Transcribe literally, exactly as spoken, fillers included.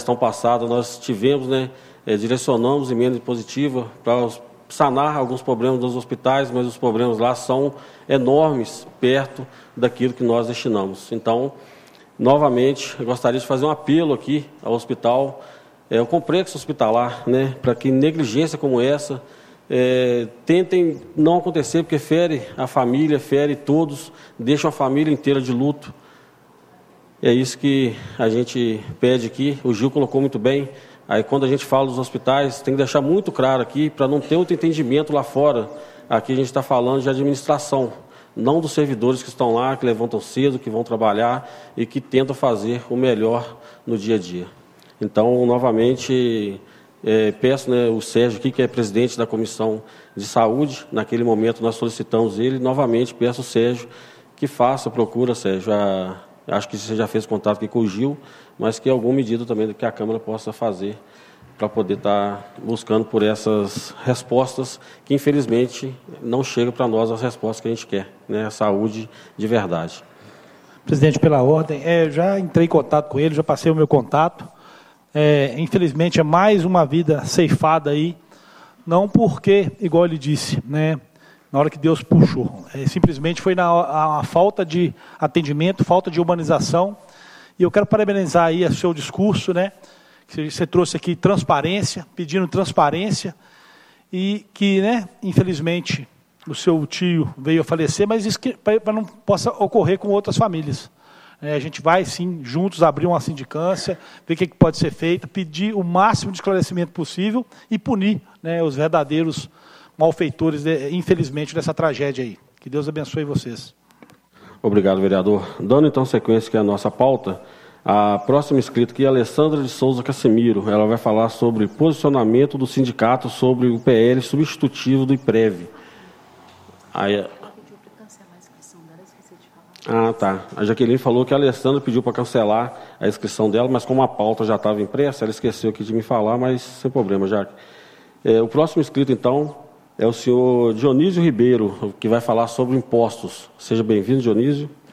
gestão passada nós tivemos, né, é, direcionamos emenda impositiva para sanar alguns problemas dos hospitais, mas os problemas lá são enormes perto daquilo que nós destinamos. Então, novamente, eu gostaria de fazer um apelo aqui ao hospital, é, o complexo hospitalar, né, para que negligência como essa é, tentem não acontecer, porque fere a família, fere todos, deixa a família inteira de luto. É isso que a gente pede aqui, o Gil colocou muito bem. Aí, quando a gente fala dos hospitais, tem que deixar muito claro aqui, para não ter outro entendimento lá fora. Aqui a gente está falando de administração, não dos servidores que estão lá, que levantam cedo, que vão trabalhar e que tentam fazer o melhor no dia a dia. Então, novamente, é, peço, né, o Sérgio aqui, que é presidente da Comissão de Saúde, naquele momento nós solicitamos ele, novamente peço ao Sérgio que faça, procura, Sérgio, a, acho que você já fez contato aqui com o Gil, mas que alguma medida também que a Câmara possa fazer para poder estar buscando por essas respostas que, infelizmente, não chegam para nós as respostas que a gente quer, né? A saúde de verdade. Presidente, pela ordem, é, já entrei em contato com ele, já passei o meu contato. É, infelizmente, é mais uma vida ceifada aí, não porque, igual ele disse, né, na hora que Deus puxou, é, simplesmente foi na a, a falta de atendimento, falta de humanização. E eu quero parabenizar aí o seu discurso, né? Que você trouxe aqui transparência, pedindo transparência, e que, né, infelizmente, o seu tio veio a falecer, mas isso para não possa ocorrer com outras famílias. É, a gente vai, sim, juntos abrir uma sindicância, ver o que, que pode ser feito, pedir o máximo de esclarecimento possível e punir, né, os verdadeiros malfeitores, de, infelizmente, dessa tragédia aí. Que Deus abençoe vocês. Obrigado, vereador. Dando então sequência que é a nossa pauta, a próxima inscrita aqui é a Alessandra de Souza Cassimiro. Ela vai falar sobre posicionamento do sindicato sobre o P L substitutivo do IPREV. Aí, ah, tá. A Jaqueline falou que a Alessandra pediu para cancelar a inscrição dela, mas como a pauta já estava impressa, ela esqueceu aqui de me falar, mas sem problema, Jaque. É, o próximo inscrito, então, é o senhor Dionísio Ribeiro, que vai falar sobre impostos. Seja bem-vindo, Dionísio.